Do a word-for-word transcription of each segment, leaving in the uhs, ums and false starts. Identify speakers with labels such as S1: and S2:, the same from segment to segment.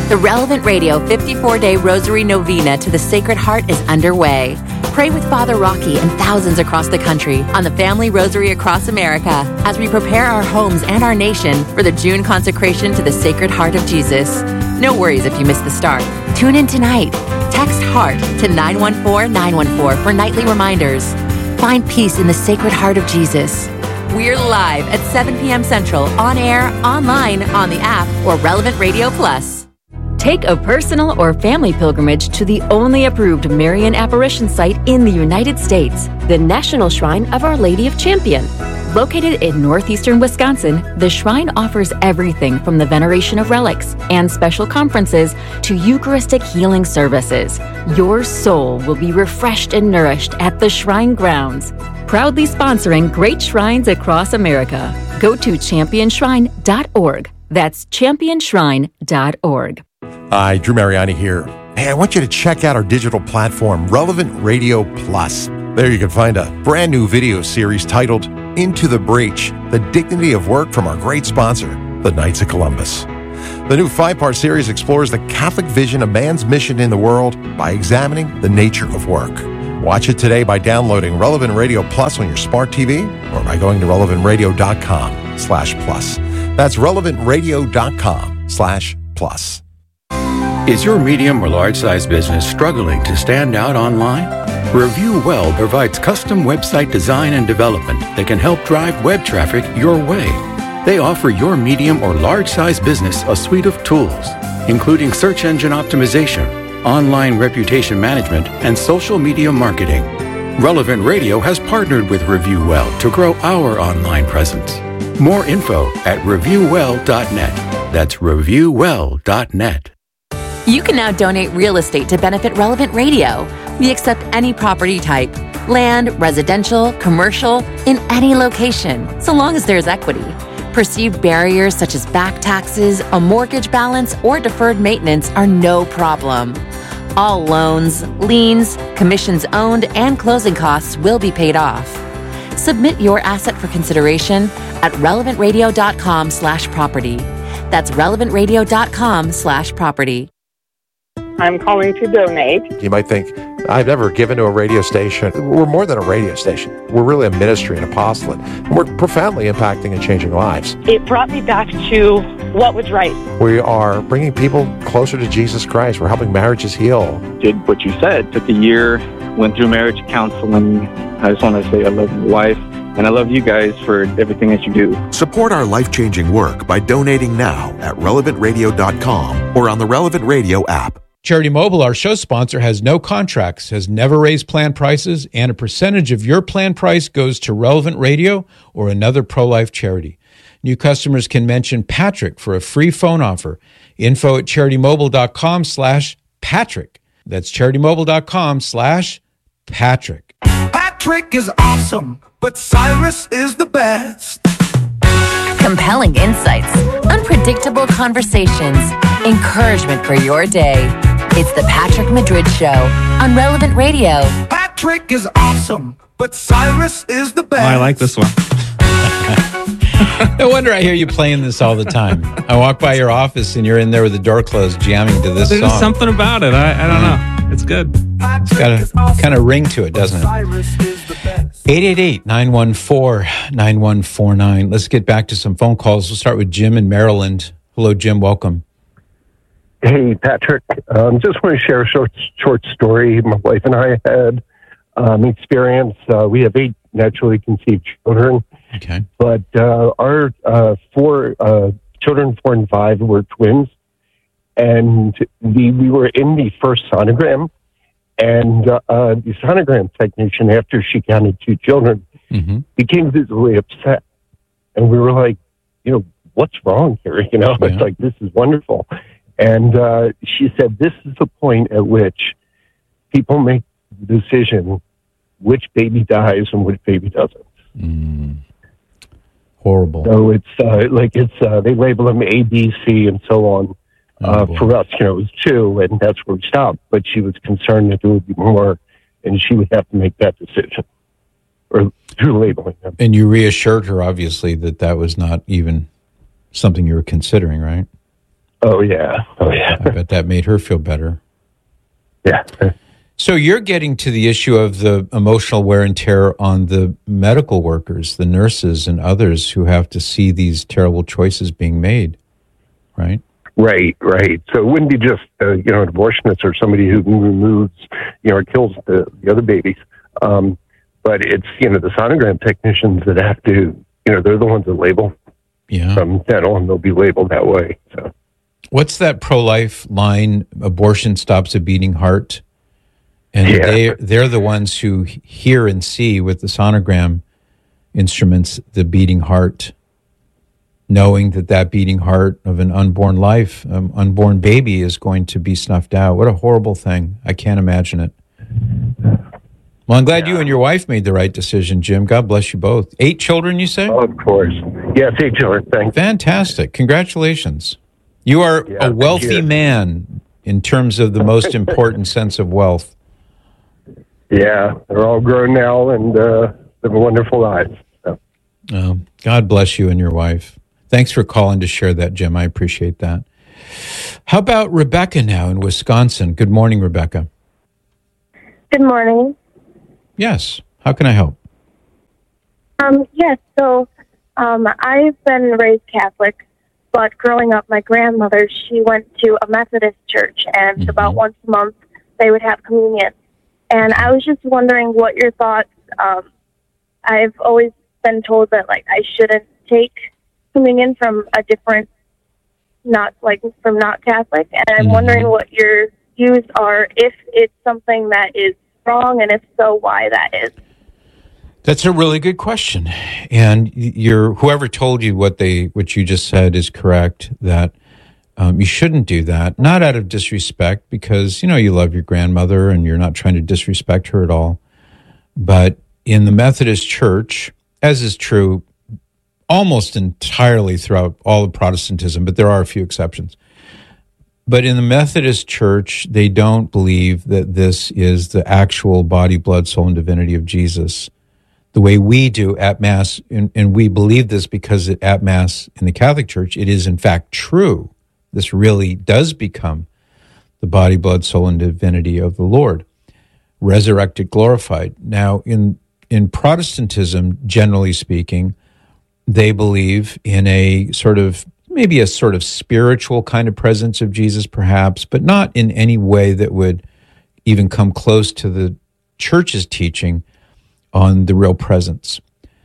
S1: The Relevant Radio fifty-four day Rosary Novena to the Sacred Heart is underway. Pray with Father Rocky and thousands across the country on the Family Rosary Across America as we prepare our homes and our nation for the June consecration to the Sacred Heart of Jesus. No worries if you miss the start. Tune in tonight. Text HEART to nine one four nine one four for nightly reminders. Find peace in the Sacred Heart of Jesus. We're live at seven p.m. Central, on air, online, on the app, or Relevant Radio Plus.
S2: Take a personal or family pilgrimage to the only approved Marian apparition site in the United States, the National Shrine of Our Lady of Champion. Located in northeastern Wisconsin, the shrine offers everything from the veneration of relics and special conferences to Eucharistic healing services. Your soul will be refreshed and nourished at the shrine grounds. Proudly sponsoring great shrines across America. Go to champion shrine dot org. That's champion shrine dot org.
S3: Hi, Drew Mariani here. Hey, I want you to check out our digital platform, Relevant Radio Plus. There you can find a brand new video series titled Into the Breach, The Dignity of Work from our great sponsor, the Knights of Columbus. The new five-part series explores the Catholic vision of man's mission in the world by examining the nature of work. Watch it today by downloading Relevant Radio Plus on your smart T V or by going to relevant radio dot com slash plus. That's relevant radio dot com slash plus.
S4: Is your medium or large-size business struggling to stand out online? Review Well provides custom website design and development that can help drive web traffic your way. They offer your medium or large-size business a suite of tools, including search engine optimization, online reputation management, and social media marketing. Relevant Radio has partnered with Review Well to grow our online presence. More info at review well dot net. That's review well dot net.
S1: You can now donate real estate to benefit Relevant Radio. We accept any property type, land, residential, commercial, in any location, so long as there's equity. Perceived barriers such as back taxes, a mortgage balance, or deferred maintenance are no problem. All loans, liens, commissions owned, and closing costs will be paid off. Submit your asset for consideration at relevant radio dot com slash property. That's relevant radio dot com slash property.
S5: I'm calling to donate.
S3: You might think, I've never given to a radio station. We're more than a radio station. We're really a ministry, an apostolate. And we're profoundly impacting and changing lives.
S5: It brought me back to what was right.
S3: We are bringing people closer to Jesus Christ. We're helping marriages heal.
S6: Did what you said. Took a year, went through marriage counseling. I just want to say I love my wife. And I love you guys for everything that you do.
S7: Support our life-changing work by donating now at relevant radio dot com or on the Relevant Radio app.
S8: Charity Mobile, our show sponsor, has no contracts, has never raised plan prices, and a percentage of your plan price goes to Relevant Radio or another pro-life charity. New customers can mention Patrick for a free phone offer. Info at charity mobile dot com slash Patrick. That's charity mobile dot com slash Patrick.
S9: Patrick is awesome, but Cyrus is the best.
S1: Compelling insights, unpredictable conversations, encouragement for your day. It's the Patrick Madrid Show on Relevant Radio.
S9: Patrick is awesome, but Cyrus is the best.
S10: Oh, I like this one.
S8: No wonder I hear you playing this all the time. I walk by your office and you're in there with the door closed jamming to this
S10: There's
S8: song.
S10: something about it. I, I don't know. It's good.
S8: It's got a kind of ring to it, doesn't it? eight eight eight, nine one four, nine one four nine. Let's get back to some phone calls. We'll start with Jim in Maryland. Hello, Jim. Welcome.
S11: Hey, Patrick. Um, just want to share a short, short story. My wife and I had um, experience. Uh, we have eight naturally conceived children.
S8: Okay. But
S11: uh, our uh, four uh, children, four and five, were twins. And the, we were in the first sonogram. And uh, the sonogram technician, after she counted two children, mm-hmm. became visibly upset. And we were like, you know, what's wrong here? You know, yeah. It's like, this is wonderful. And uh, she said, this is the point at which people make the decision which baby dies and which baby doesn't.
S8: Mm. Horrible.
S11: So it's uh, like it's uh, they label them A, B, C, and so on. Uh, oh, for us, you know, it was two, and that's where we stopped. But she was concerned that there would be more, and she would have to make that decision, or through labeling them.
S8: And you reassured her, obviously, that that was not even something you were considering, right?
S11: Oh, yeah. Oh, yeah.
S8: I bet that made her feel better.
S11: Yeah.
S8: So you're getting to the issue of the emotional wear and tear on the medical workers, the nurses and others who have to see these terrible choices being made, right?
S11: Right, right. So it wouldn't be just, uh, you know, an abortionist or somebody who removes, you know, or kills the, the other babies. Um, but it's, you know, the sonogram technicians that have to, you know, they're the ones that label
S8: yeah.
S11: from dental, and they'll be labeled that way. So,
S8: what's that pro-life line, abortion stops a beating heart? And
S11: yeah.
S8: they, they're the ones who hear and see with the sonogram instruments the beating heart, knowing that that beating heart of an unborn life, um, unborn baby is going to be snuffed out. What a horrible thing. I can't imagine it. Well, I'm glad yeah. you and your wife made the right decision, Jim. God bless you both. Eight children, you say?
S11: Oh, of course. Yes, eight children. Thanks.
S8: Fantastic. Congratulations. You are
S11: yeah,
S8: a wealthy man in terms of the most important sense of wealth.
S11: Yeah, they're all grown now and uh, live wonderful lives. So.
S8: Oh, God bless you and your wife. Thanks for calling to share that, Jim. I appreciate that. How about Rebecca now in Wisconsin? Good morning, Rebecca.
S12: Good morning.
S8: Yes. How can I help?
S12: Um, yes, so um, I've been raised Catholic, but growing up, my grandmother, she went to a Methodist church, and mm-hmm. about once a month they would have communion. And I was just wondering what your thoughts, um, I've always been told that, like, I shouldn't take communion from a different, not, like, from not Catholic, and I'm mm-hmm. wondering what your views are, if it's something that is wrong, and if so, why that is.
S8: That's a really good question. And your whoever told you what they what you just said is correct, that um, you shouldn't do that, not out of disrespect, because, you know, you love your grandmother and you're not trying to disrespect her at all. But in the Methodist Church, as is true almost entirely throughout all of Protestantism, but there are a few exceptions. But in the Methodist Church, they don't believe that this is the actual body, blood, soul, and divinity of Jesus, the way we do at Mass. And, and we believe this because it, at Mass in the Catholic Church, it is in fact true. This really does become the body, blood, soul, and divinity of the Lord, resurrected, glorified. Now, in, in Protestantism, generally speaking, they believe in a sort of maybe a sort of spiritual kind of presence of Jesus, perhaps, but not in any way that would even come close to the church's teaching on the real presence.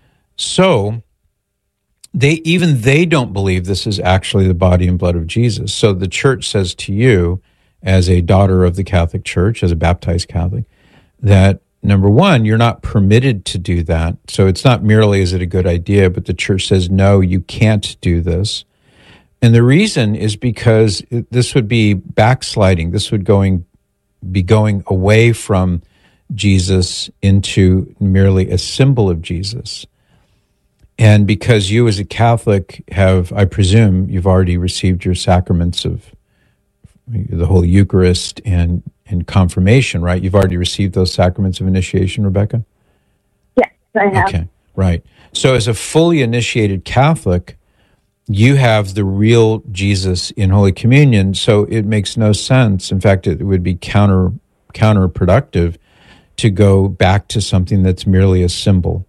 S8: So they even they don't believe this is actually the body and blood of Jesus. So the church says to you, as a daughter of the Catholic Church, as a baptized Catholic, that number one, you're not permitted to do that. So it's not merely is it a good idea, but the church says, no, you can't do this. And the reason is because this would be backsliding. This would going be going away from Jesus into merely a symbol of Jesus. And because you as a Catholic have, I presume, you've already received your sacraments of the Holy Eucharist and, and confirmation, right? You've already received those sacraments of initiation, Rebecca?
S12: Yes, I have.
S8: Okay, right. So as a fully initiated Catholic, you have the real Jesus in Holy Communion, so it makes no sense. In fact, it would be counter counterproductive to go back to something that's merely a symbol.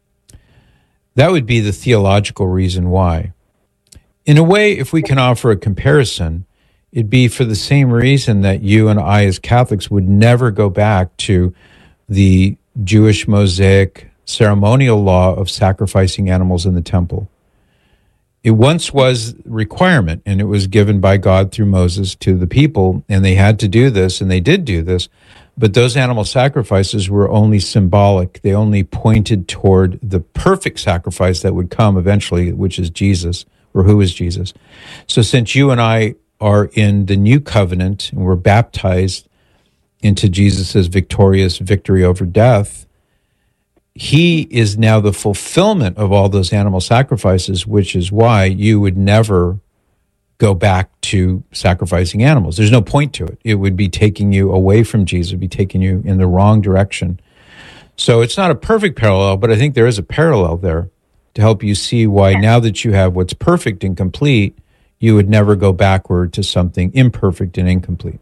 S8: That would be the theological reason why. In a way, if we can offer a comparison, it'd be for the same reason that you and I as Catholics would never go back to the Jewish Mosaic ceremonial law of sacrificing animals in the temple. It once was a requirement, and it was given by God through Moses to the people, and they had to do this, and they did do this, but those animal sacrifices were only symbolic. They only pointed toward the perfect sacrifice that would come eventually, which is Jesus, or who is Jesus. So since you and I are in the new covenant, and we're baptized into Jesus' victorious victory over death, he is now the fulfillment of all those animal sacrifices, which is why you would never go back to sacrificing animals. There's no point to it. It would be taking you away from Jesus, it would be taking you in the wrong direction. So it's not a perfect parallel, but I think there is a parallel there to help you see why now that you have what's perfect and complete, You would never go backward to something imperfect and incomplete.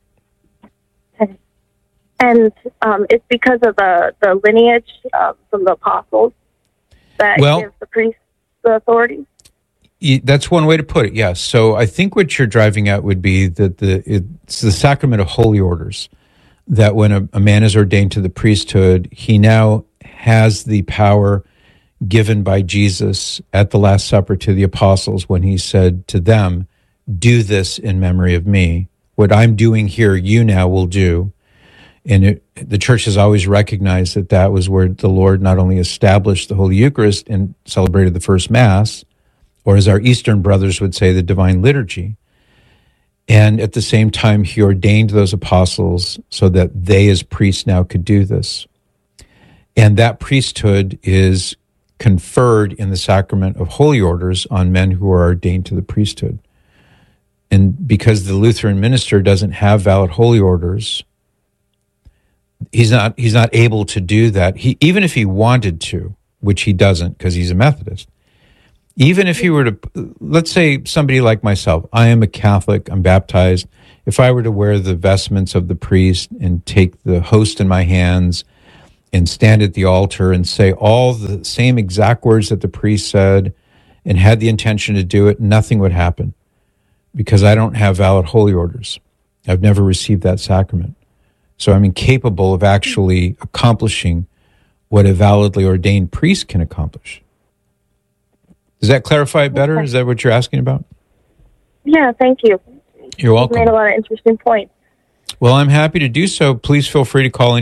S12: And um, it's because of the, the lineage uh, from the apostles that
S8: well,
S12: gives the priests the authority?
S8: That's one way to put it, yes. So I think what you're driving at would be that the it's the sacrament of holy orders, that when a, a man is ordained to the priesthood, he now has the power given by Jesus at the Last Supper to the apostles when he said to them, do this in memory of me. What I'm doing here, you now will do. And it, the church has always recognized that that was where the Lord not only established the Holy Eucharist and celebrated the first Mass, or as our Eastern brothers would say, the Divine Liturgy. And at the same time, he ordained those apostles so that they as priests now could do this. And that priesthood is conferred in the sacrament of holy orders on men who are ordained to the priesthood. And because the Lutheran minister doesn't have valid holy orders, he's not he's not able to do that. He even if he wanted to, which he doesn't because he's a Methodist. Even if he were to, let's say somebody like myself, I am a Catholic, I'm baptized. If I were to wear the vestments of the priest and take the host in my hands and stand at the altar and say all the same exact words that the priest said and had the intention to do it, nothing would happen because I don't have valid holy orders. I've never received that sacrament. So I'm incapable of actually accomplishing what a validly ordained priest can accomplish. Does that clarify it better? Is that what you're asking about?
S12: Yeah, thank you.
S8: You're welcome.
S12: You made a lot of interesting points.
S8: Well, I'm happy to do so. Please feel free to call in.